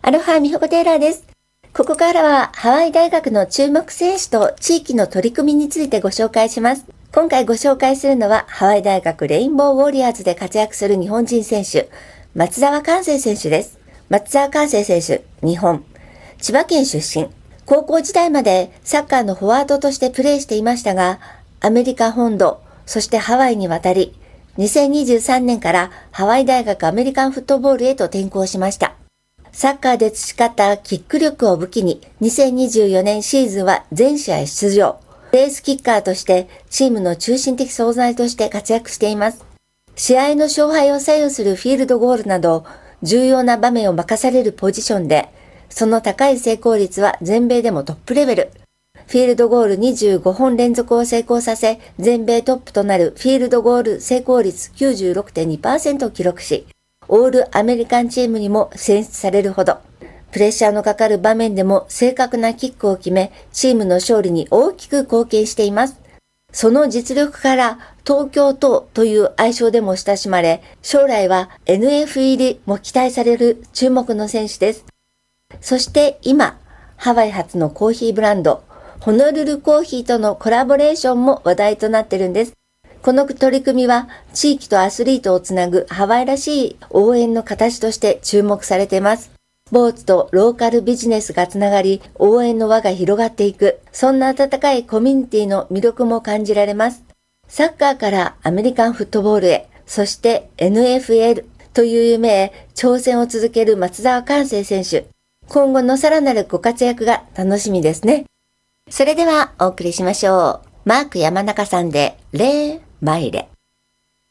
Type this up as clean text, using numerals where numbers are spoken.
アロハミホコテイラーです。ここからはハワイ大学の注目選手と地域の取り組みについてご紹介します。今回ご紹介するのはハワイ大学レインボーウォリアーズで活躍する日本人選手、松澤寛成選手です。松澤寛成選手、日本、千葉県出身。高校時代までサッカーのフォワードとしてプレーしていましたが、アメリカ本土、そしてハワイに渡り、2023年からハワイ大学アメリカンフットボールへと転校しました。サッカーで培ったキック力を武器に、2024年シーズンは全試合出場。レースキッカーとしてチームの中心的存在として活躍しています。試合の勝敗を左右するフィールドゴールなど、重要な場面を任されるポジションで、その高い成功率は全米でもトップレベル。フィールドゴール25本連続を成功させ、全米トップとなるフィールドゴール成功率 96.2% を記録し、オールアメリカンチームにも選出されるほど、プレッシャーのかかる場面でも正確なキックを決め、チームの勝利に大きく貢献しています。その実力から東京都という愛称でも親しまれ、将来は NF 入りも期待される注目の選手です。そして今、ハワイ発のコーヒーブランド、ホノルルコーヒーとのコラボレーションも話題となっているんです。この取り組みは地域とアスリートをつなぐハワイらしい応援の形として注目されています。スポーツとローカルビジネスがつながり、応援の輪が広がっていく、そんな温かいコミュニティの魅力も感じられます。サッカーからアメリカンフットボールへ、そして NFL という夢へ挑戦を続ける松澤寛成選手。今後のさらなるご活躍が楽しみですね。それではお送りしましょう。マーク山中さんでレーマイレ。